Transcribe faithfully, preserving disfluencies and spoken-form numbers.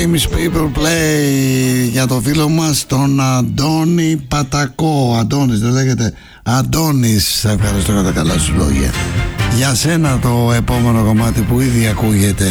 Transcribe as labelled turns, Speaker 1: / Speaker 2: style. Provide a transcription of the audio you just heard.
Speaker 1: Famous People Play για το φίλο μας τον Αντώνη Πατακό. Αντώνης δεν λέγεται? Αντώνης, σε ευχαριστώ για τα καλά σου λόγια. Για σένα το επόμενο κομμάτι που ήδη ακούγεται